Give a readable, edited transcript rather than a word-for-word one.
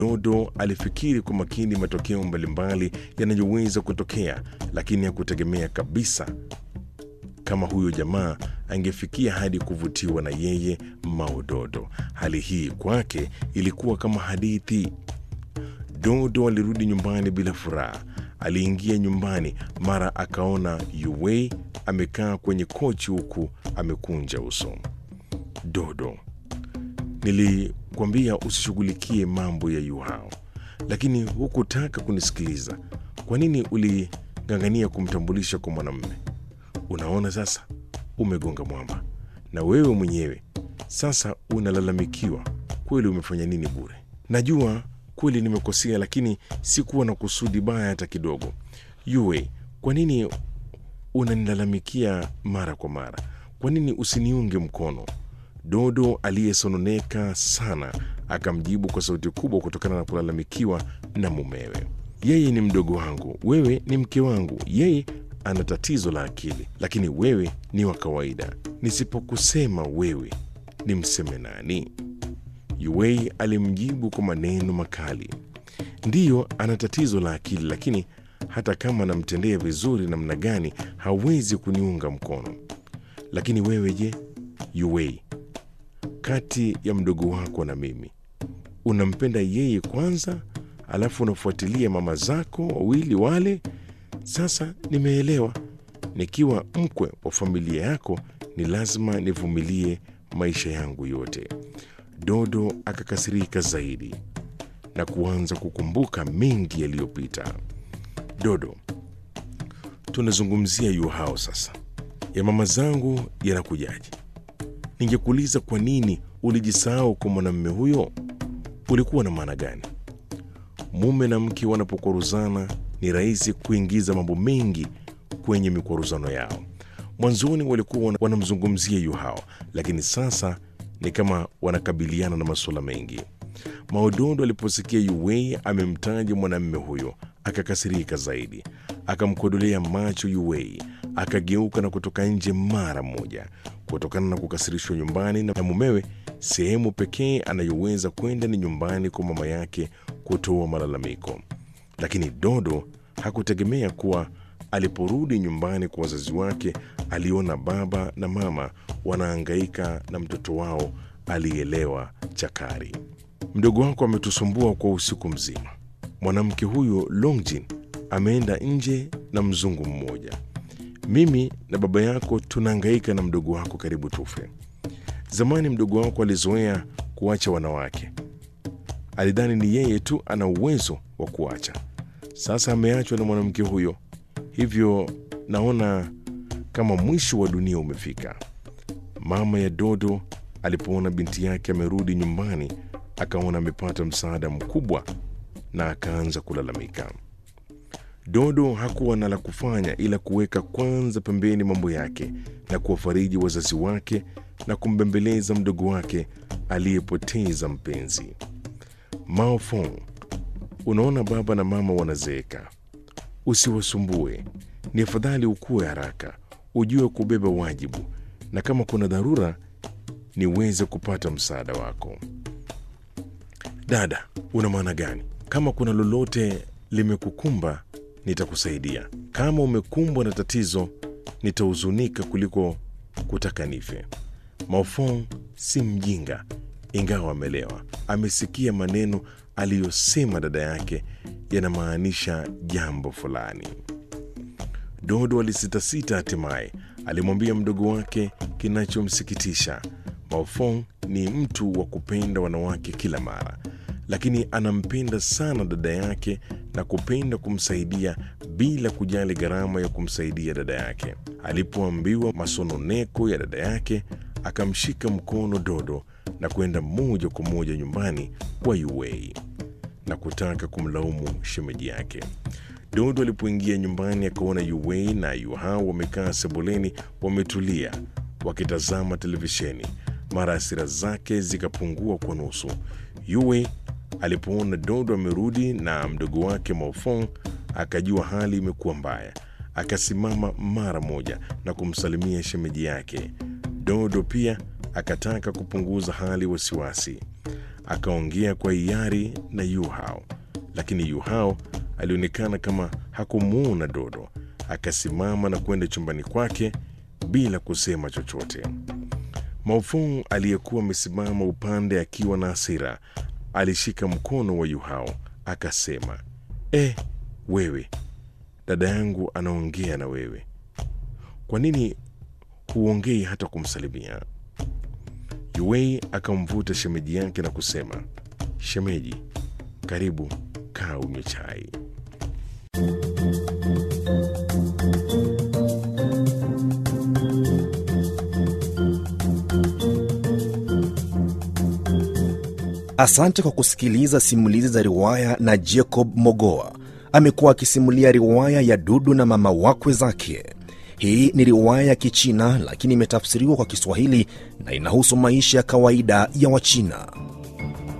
Dodo alifikiri kwa makini matokeo mbalimbali yanayoweza kutokea, lakini hakutegemea kabisa kama huyo jamaa angefikia hadi kuvutiwa na yeye Mao Dodo. Hali hii kwake ilikuwa kama hadithi. Dodo alirudi nyumbani bila furaha. Aliingia nyumbani mara akaona Yu Wei amekaa kwenye kochi huku amekunja uso. Dodo, nilikwambia usishughulikie mambo ya Yu Hao, lakini hukutaka kunisikiliza. Kwa nini uling'ang'ania kumtambulisha kwa mwanamume? Unaona sasa, umegonga mwamba. Na wewe mwenyewe sasa unalalamikiwa. Kweli umefanya nini bure? Najua kweli nimekosea, lakini sikuwa na kusudi baya hata kidogo. Yu Wei, kwa nini unanilalamikia mara kwa mara? Kwa nini usiniunge mkono? Dodo aliyesononeka sana akamjibu kwa sauti kubwa kutokana na kulalamikiwa na mumewe. Yeye ni mdogo wangu, wewe ni mke wangu. Yeye ana tatizo la akili, lakini wewe ni wa kawaida. Nisipokusema wewe, nimseme nani? Yu Wei alimjibu kwa maneno makali. Ndiyo, ana tatizo la akili, lakini hata kama namtendea vizuri namna gani, hawezi kuniunga mkono. Lakini wewe je, Yu Wei? Kati ya mdogo wako na mimi, unampenda yeye kwanza, alafu unafuatilia mama zako wawili wale? Sasa nimeelewa. Nikiwa mkwe wa familia yako, ni lazima nivumilie maisha yangu yote. Dodo akakasirika zaidi na kuanza kukumbuka mengi yaliyopita. Dodo, tunazungumzia Yu Hao sasa. Ya mama zangu yanakujaje? Ningekuuliza kwa nini ulijisahau kwa mwanamume huyo, ulikuwa na maana gani? Mume na mke wanapokwaruzana ni rahisi kuingiza mambo mengi kwenye mikwaruzano yao. Mwanzoni walikuwa wanamzungumzia Yu Hao, lakini sasa ni kama wanakabiliana na masuala mengi. Mao Dodo aliposikia Yu Wei amemtaja mwanamume huyo, akakasirika zaidi. Akamkodolea macho Yu Wei, akageuka na kutoka nje mara moja. Kutokana na kukasirishwa nyumbani na mumewe, sehemu pekee anayoweza kwenda ni nyumbani kwa mama yake kutoa malalamiko. Lakini Dodo hakutegemea kuwa aliporudi nyumbani kwa wazazi wake, aliona baba na mama wanahangaika na mtoto wao alielewa chakari. Mdogo wako ametusumbua kwa usiku mzima. Mwanamke huyo Longjin ameenda nje na mzungu mmoja. Mimi na baba yako tunahangaika na mdogo wako karibu tufe. Zamani mdogo wako alizoea kuacha wanawake. Alidhani ni yeye tu ana uwezo wa kuacha. Sasa ameachwa na mwanamke huyo. Hivyo naona kama mwisho wa dunia umefika. Mama ya Dodo alipoona binti yake amerudi nyumbani, akaona amepata msaada mkubwa na akaanza kulalamika. Dodo hakuwa na la kufanya ila kuweka kwanza pembeni mambo yake na kuwafariji wazazi wake na kumbembeleza mdogo wake aliyepoteza mpenzi. Mao Fong, unaona baba na mama wanazeeka. Usiwasumbue. Ni afadhali ukue haraka, ujue kubeba wajibu, na kama kuna dharura niweze kupata msaada wako. Dada, una maana gani? Kama kuna lolote limekukumba nitakusaidia. Kama umekumbwa na tatizo nitahuzunika kuliko kutaka nife. Mao Fong si mjinga, ingawa amelewa. Amesikia maneno aliyosema dada yake yanamaanisha jambo fulani. Dodo alisitasita, hatimaye alimwambia mdogo wake kinachomsikitisha. Mao Fong ni mtu wa kupenda wanawake kila mara, lakini anampenda sana dada yake na kupenda kumsaidia bila kujali gharama ya kumsaidia dada yake. Alipoambiwa masononeko ya dada yake, akamshika mkono Dodo na kwenda moja kwa moja nyumbani kwa Yu Wei na kutaka kumlaumu shemeji yake. Dodo alipoingia nyumbani akaona Yu Wei na Yu Hao wamekaa sebuleni wametulia wakitazama televisheni. Mara hasira zake zikapungua kwa nusu. Yu Wei alipoona Dodo amerudi na mdogo wake Mao Fong, akajua hali imekuwa mbaya. Akasimama mara moja na kumsalimia shemeji yake. Dodo pia akataka kupunguza hali wasiwasi. akaongea kwa hiari na Yu Hao, lakini Yu Hao alionekana kama hakumuona Dodo. Akasimama na kwenda chumbani kwake bila kusema chochote. Mao Fung aliyekuwa amesimama upande akiwa na hasira alishika mkono wa Yu Hao akasema, wewe, dada yangu anaongea na wewe. Kwa nini huongei hata kumsalimia? Yu Wei akamvuta shemeji yake na kusema, shemeji, karibu, kaa unywe chai. Asante kwa kusikiliza simulizi za riwaya na Jacob Mogoa. Amekuwa akisimulia riwaya ya Dudu na mama wakwe zake. Hii ni riwaya ya Kichina lakini imetafsiriwa kwa Kiswahili na inahusu maisha ya kawaida ya Wachina.